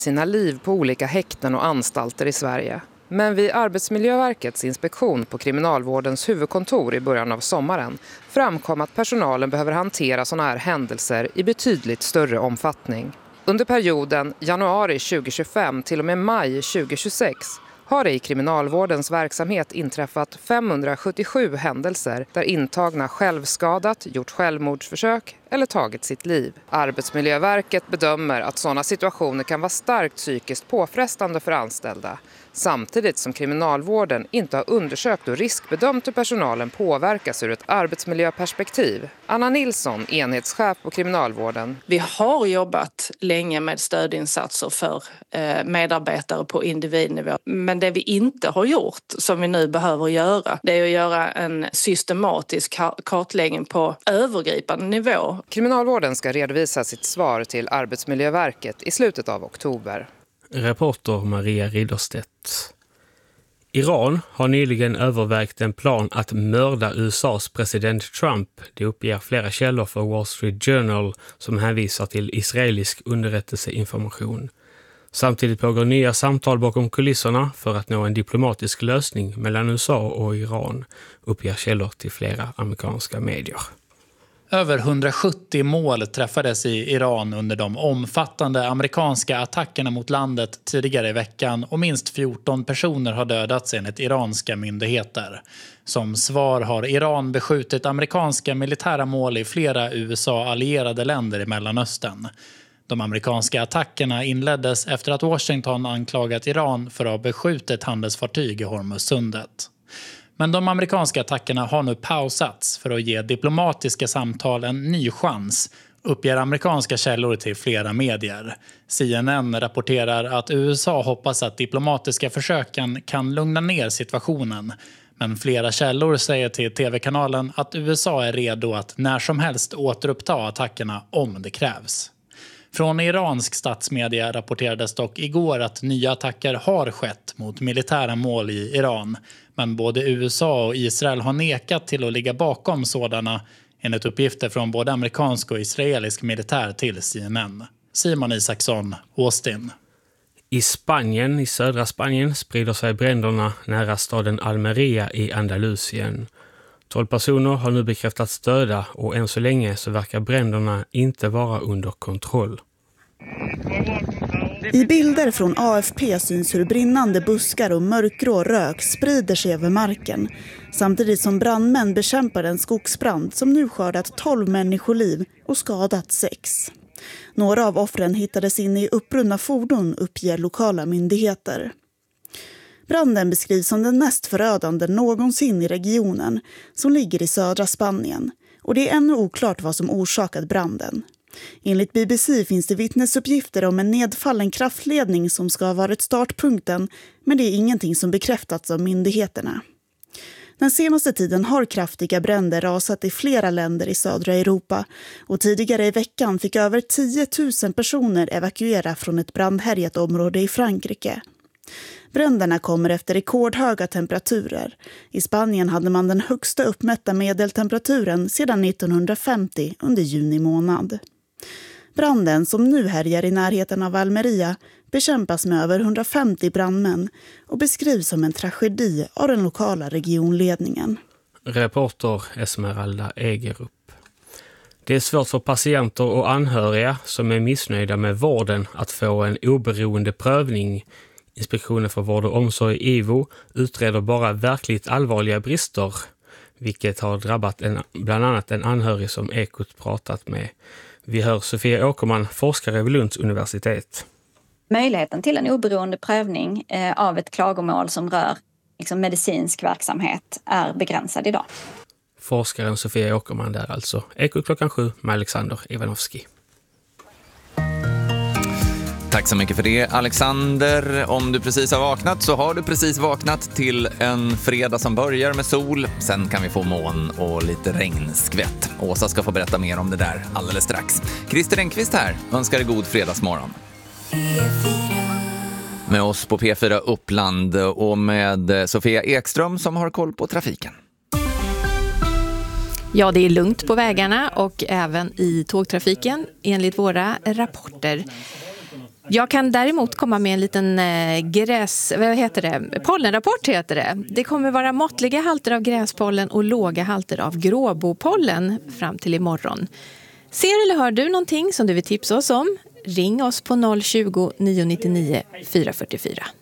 sina liv på olika häkten och anstalter i Sverige. Men vid Arbetsmiljöverkets inspektion på kriminalvårdens huvudkontor i början av sommaren framkom att personalen behöver hantera sådana här händelser i betydligt större omfattning. Under perioden januari 2025 till och med maj 2026 har det i kriminalvårdens verksamhet inträffat 577 händelser där intagna självskadat, gjort självmordsförsök eller tagit sitt liv. Arbetsmiljöverket bedömer att sådana situationer kan vara starkt psykiskt påfrestande för anställda, samtidigt som kriminalvården inte har undersökt och riskbedömt hur personalen påverkas ur ett arbetsmiljöperspektiv. Anna Nilsson, enhetschef på kriminalvården. Vi har jobbat länge med stödinsatser för medarbetare på individnivå. Men det vi inte har gjort, som vi nu behöver göra, det är att göra en systematisk kartläggning på övergripande nivå. Kriminalvården ska redovisa sitt svar till Arbetsmiljöverket i slutet av oktober. Reporter Maria Ridderstedt. Iran har nyligen övervägt en plan att mörda USAs president Trump. Det uppger flera källor för Wall Street Journal som hänvisar till israelisk underrättelseinformation. Samtidigt pågår nya samtal bakom kulisserna för att nå en diplomatisk lösning mellan USA och Iran, uppger källor till flera amerikanska medier. Över 170 mål träffades i Iran under de omfattande amerikanska attackerna mot landet tidigare i veckan och minst 14 personer har dödats enligt iranska myndigheter. Som svar har Iran beskjutit amerikanska militära mål i flera USA-allierade länder i Mellanöstern. De amerikanska attackerna inleddes efter att Washington anklagat Iran för att ha beskjutit handelsfartyg i Hormuzsundet. Men de amerikanska attackerna har nu pausats för att ge diplomatiska samtal en ny chans, uppger amerikanska källor till flera medier. CNN rapporterar att USA hoppas att diplomatiska försöken kan lugna ner situationen. Men flera källor säger till tv-kanalen att USA är redo att när som helst återuppta attackerna om det krävs. Från iransk statsmedia rapporterades dock igår att nya attacker har skett mot militära mål i Iran. Men både USA och Israel har nekat till att ligga bakom sådana, enligt uppgifter från både amerikansk och israelisk militär till CNN. Simon Isaksson, Austin. I Spanien, i södra Spanien, sprider sig bränderna nära staden Almeria i Andalusien. 12 personer har nu bekräftats döda och än så länge så verkar bränderna inte vara under kontroll. I bilder från AFP syns hur brinnande buskar och mörkgrå rök sprider sig över marken, samtidigt som brandmän bekämpar en skogsbrand som nu skördat 12 människoliv och skadat 6. Några av offren hittades inne i uppbrunna fordon, uppger lokala myndigheter. Branden beskrivs som den mest förödande någonsin i regionen, som ligger i södra Spanien, och det är ännu oklart vad som orsakat branden. Enligt BBC finns det vittnesuppgifter om en nedfallen kraftledning som ska ha varit startpunkten, men det är ingenting som bekräftats av myndigheterna. Den senaste tiden har kraftiga bränder rasat i flera länder i södra Europa och tidigare i veckan fick över 10 000 personer evakuera från ett brandhärjat område i Frankrike. Bränderna kommer efter rekordhöga temperaturer. I Spanien hade man den högsta uppmätta medeltemperaturen sedan 1950 under juni månad. Branden, som nu härjar i närheten av Almeria, bekämpas med över 150 brandmän och beskrivs som en tragedi av den lokala regionledningen. Reporter Esmeralda Egerup. Det är svårt för patienter och anhöriga som är missnöjda med vården att få en oberoende prövning. Inspektionen för vård och omsorg IVO utreder bara verkligt allvarliga brister, vilket har drabbat bland annat en anhörig som Ekot pratat med. Vi hör Sofia Åkerman, forskare vid Lunds universitet. Möjligheten till en oberoende prövning av ett klagomål som rör medicinsk verksamhet är begränsad idag. Forskaren Sofia Åkerman där alltså. Ekot 7 med Alexander Ivanovski. Tack så mycket för det, Alexander. Om du precis har vaknat så har du precis vaknat till en fredag som börjar med sol. Sen kan vi få moln och lite regnskvätt. Åsa ska få berätta mer om det där alldeles strax. Christer Enqvist här, önskar dig god fredagsmorgon. Med oss på P4 Uppland och med Sofia Ekström som har koll på trafiken. Ja, det är lugnt på vägarna och även i tågtrafiken enligt våra rapporter. Jag kan däremot komma med en liten pollenrapport heter det. Det kommer vara måttliga halter av gräspollen och låga halter av gråbopollen fram till imorgon. Ser eller hör du någonting som du vill tipsa oss om? Ring oss på 020 999 444.